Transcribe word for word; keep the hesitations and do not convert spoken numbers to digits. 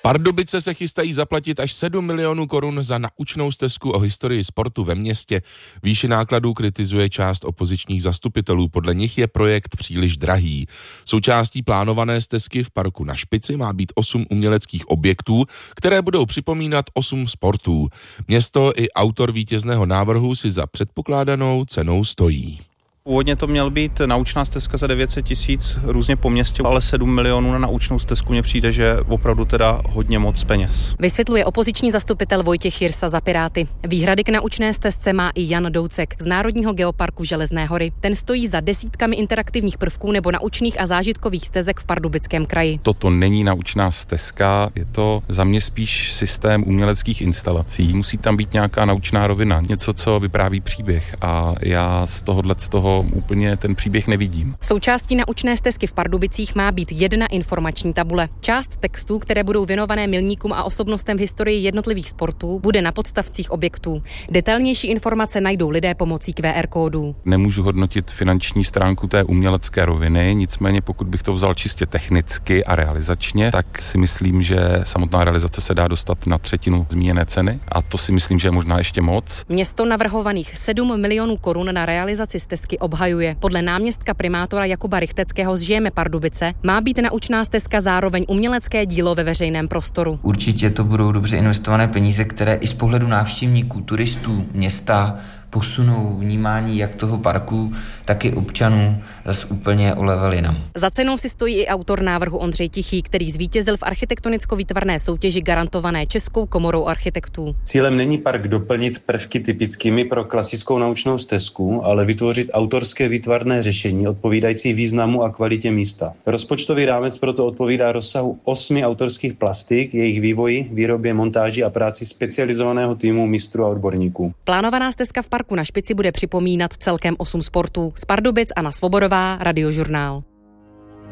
Pardubice se chystají zaplatit až sedm milionů korun za naučnou stezku o historii sportu ve městě. Výši nákladů kritizuje část opozičních zastupitelů. Podle nich je projekt příliš drahý. Součástí plánované stezky v parku Na Špici má být osm uměleckých objektů, které budou připomínat osm sportů. Město i autor vítězného návrhu si za předpokládanou cenou stojí. Původně to měl být naučná stezka za devět set tisíc různě po městě, ale sedm milionů na naučnou stezku mně přijde, že opravdu teda hodně moc peněz. Vysvětluje opoziční zastupitel Vojtěch Jirsa za Piráty. Výhrady k naučné stezce má i Jan Doucek z Národního geoparku Železné hory. Ten stojí za desítkami interaktivních prvků nebo naučných a zážitkových stezek v Pardubickém kraji. Toto není naučná stezka, je to za mě spíš systém uměleckých instalací. Musí tam být nějaká naučná rovina, něco, co vypráví příběh, a já z tohohle z toho úplně ten příběh nevidím. Součástí naučné stezky v Pardubicích má být jedna informační tabule. Část textů, které budou věnované milníkům a osobnostem v historii jednotlivých sportů, bude na podstavcích objektů. Detailnější informace najdou lidé pomocí Q R kódů. Nemůžu hodnotit finanční stránku té umělecké roviny, nicméně pokud bych to vzal čistě technicky a realizačně, tak si myslím, že samotná realizace se dá dostat na třetinu zmíněné ceny, a to si myslím, že je možná ještě moc. Město navrhovaných sedm milionů korun na realizaci stezky obhajuje. Podle náměstka primátora Jakuba Rychteckého z Žijeme Pardubice má být naučná stezka zároveň umělecké dílo ve veřejném prostoru. Určitě to budou dobře investované peníze, které i z pohledu návštěvníků, turistů, města posunou vnímání jak toho parku, tak i občanů zas úplně o level jinam. Za cenou si stojí i autor návrhu Ondřej Tichý, který zvítězil v architektonicko-výtvarné soutěži garantované Českou komorou architektů. Cílem není park doplnit prvky typickými pro klasickou naučnou stezku, ale vytvořit autorské výtvarné řešení odpovídající významu a kvalitě místa. Rozpočtový rámec proto odpovídá rozsahu osmi autorských plastik, jejich vývoji, výrobě, montáži a práci specializovaného týmu mistrů a odborníků. Plánovaná stezka v parku Na Špici bude připomínat celkem osm sportů. Z Pardubic Anna Svobodová, Radiožurnál.